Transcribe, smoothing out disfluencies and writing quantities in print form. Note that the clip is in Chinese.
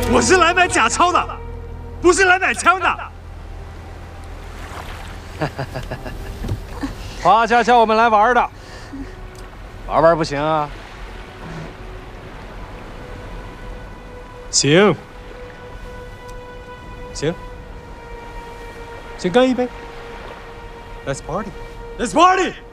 我是来买假钞的，不是来买枪的。 花家叫我们来玩的，玩玩不行啊？ 行，行，先干一杯。Let's party. Let's party.